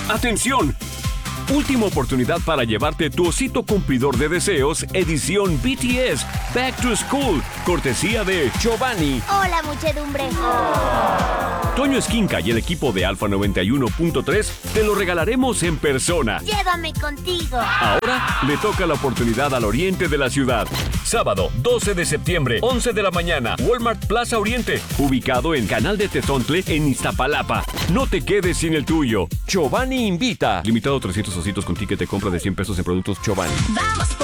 ¡Atención! Última oportunidad para llevarte tu osito cumplidor de deseos, edición BTS Back to School, cortesía de Giovanni. Hola, muchedumbre. Toño Esquinca y el equipo de Alfa 91.3 te lo regalaremos en persona. Llévame contigo. Ahora le toca la oportunidad al oriente de la ciudad. Sábado, 12 de septiembre, 11 de la mañana, Walmart Plaza Oriente, ubicado en Canal de Tezontle, en Iztapalapa. No te quedes sin el tuyo. Giovanni invita. Limitado a 300 ositos con ticket de compra de $100 en productos Giovanni. ¡Vamos!